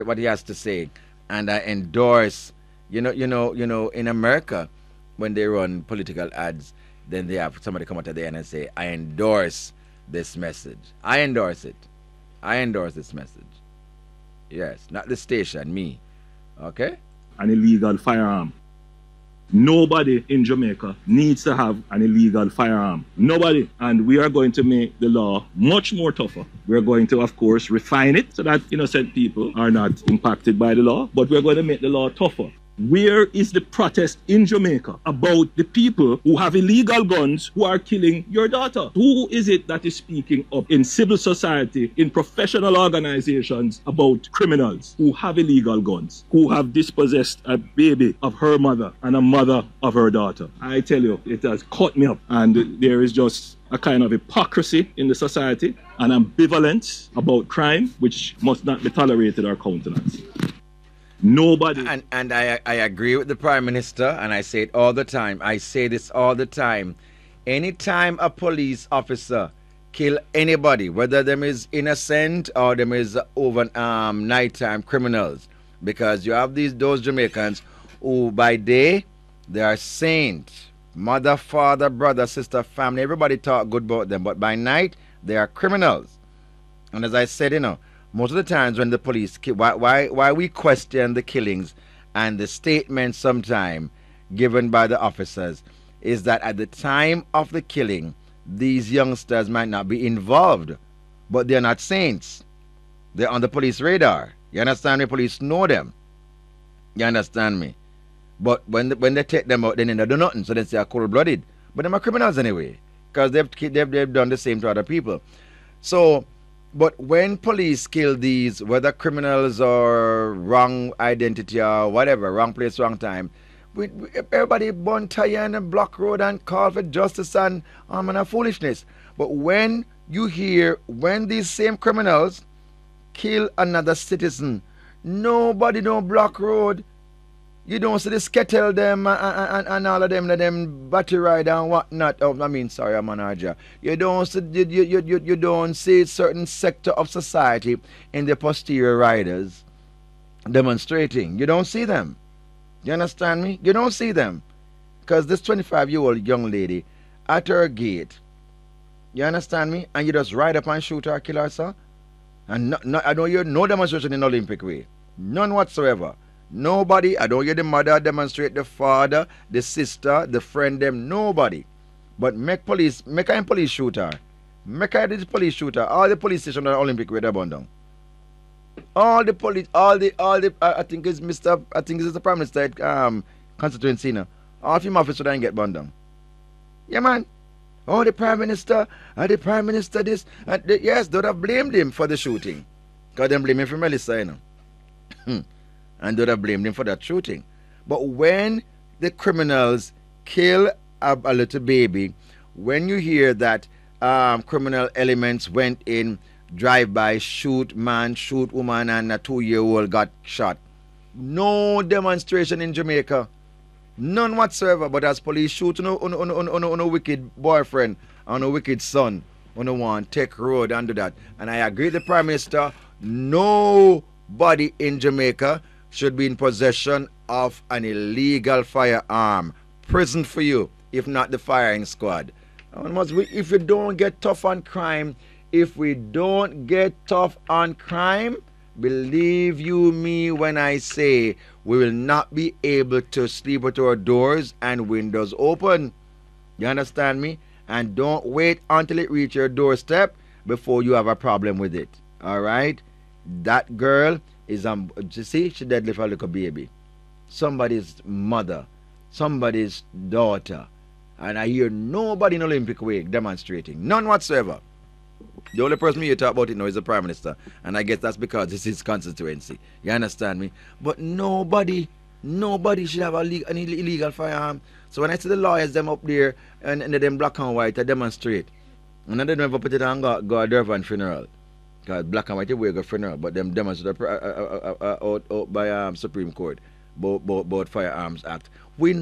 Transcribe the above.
what he has to say, and I endorse. In America, when they run political ads, then they have somebody come out at the end and say, "I endorse this message. I endorse it. I endorse this message." Yes, not the station, me. Okay. An illegal firearm. Nobody in Jamaica needs to have an illegal firearm. Nobody. And we are going to make the law much more tougher. We're going to, of course, refine it so that innocent people are not impacted by the law, but we're going to make the law tougher. Where is the protest in Jamaica about the people who have illegal guns who are killing your daughter? Who is it that is speaking up in civil society, in professional organizations about criminals who have illegal guns, who have dispossessed a baby of her mother and a mother of her daughter? I tell you, it has cut me up, and there is just a kind of hypocrisy in the society, and ambivalence about crime, which must not be tolerated or countenanced. Nobody. And I agree with the Prime Minister, and I say it all the time. I say this all the time. Anytime a police officer kill anybody, whether them is innocent or them is over nighttime criminals, because you have those Jamaicans who by day they are saint, mother, father, brother, sister, family, everybody talk good about them, but by night they are criminals. And as I said, most of the times when the police why we question the killings and the statements sometimes given by the officers is that at the time of the killing, these youngsters might not be involved, but they're not saints. They're on the police radar. You understand me? Police know them. You understand me? But when they take them out, they never do nothing, so they say are cold-blooded. But them are criminals anyway, because they've done the same to other people. So, but when police kill these, whether criminals or wrong identity or whatever, wrong place, wrong time, everybody burn tire and block road and call for justice and foolishness. But when you hear when these same criminals kill another citizen, nobody don't block road. You don't see the skettle them and all of them battery ride and whatnot. Oh, I mean, sorry, I'm on Arja. You don't see you don't see certain sector of society in the posterior riders demonstrating. You don't see them. You understand me? You don't see them. Because this 25-year-old young lady at her gate, you understand me? And you just ride up and shoot her, kill her, sir? And I don't hear no demonstration in Olympic way. None whatsoever. Nobody. I don't hear the mother demonstrate, the father, the sister, the friend, them. Nobody. But make a police shooter. Make a police shooter. All the police stations are Olympic way they're burned down. All the police, all the I think it's the Prime Minister constituency now. All of him officers don't get burned down. Yeah, man. Oh, the Prime Minister, this. Yes, they would have blamed him for the shooting. Because they blame him for Melissa, and they would have blamed him for that shooting. But when the criminals kill a little baby, when you hear that criminal elements went in, drive-by, shoot man, shoot woman, and a 2-year-old got shot, no demonstration in Jamaica. None whatsoever. But as police shoot on a wicked boyfriend, on a wicked son, on a one, take road and do that. And I agree with the Prime Minister, nobody in Jamaica should be in possession of an illegal firearm. Prison for you, if not the firing squad. If you don't get tough on crime, believe you me when I say we will not be able to sleep with our doors and windows open. You understand me? And don't wait until it reaches your doorstep before you have a problem with it. Alright? That girl is, you see, she deadly for a little baby. Somebody's mother, somebody's daughter. And I hear nobody in Olympic way demonstrating. None whatsoever. The only person you talk about it now is the Prime Minister. And I guess that's because it's his constituency. You understand me? But nobody should have an illegal firearm. So when I see the lawyers them up there and them black and white to demonstrate, and then they never put it on go a Durban funeral. Because black and white they wear a funeral, but them demonstrate out by Supreme Court about Firearms Act. We